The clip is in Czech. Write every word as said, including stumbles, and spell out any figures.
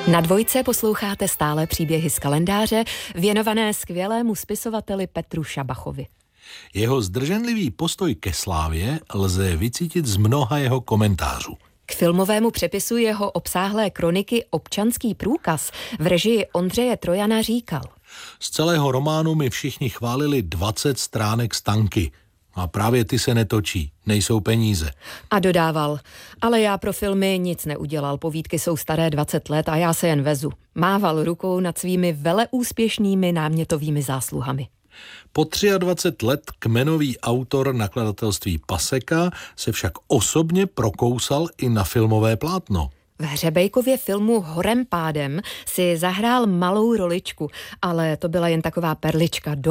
Na Dvojce posloucháte stále příběhy z kalendáře, věnované skvělému spisovateli Petru Šabachovi. Jeho zdrženlivý postoj ke slávě lze vycítit z mnoha jeho komentářů. K filmovému přepisu jeho obsáhlé kroniky Občanský průkaz v režii Ondřeje Trojana říkal: Z celého románu mi všichni chválili dvacet stránek stanky. A právě ty se netočí, nejsou peníze. A dodával: ale já pro filmy nic neudělal, povídky jsou staré dvacet let a já se jen vezu. Mával rukou nad svými veleúspěšnými námětovými zásluhami. Po dvacet tři let kmenový autor nakladatelství Paseka se však osobně prokousal i na filmové plátno. V Hřebejkově filmu Horem pádem si zahrál malou roličku, ale to byla jen taková perlička do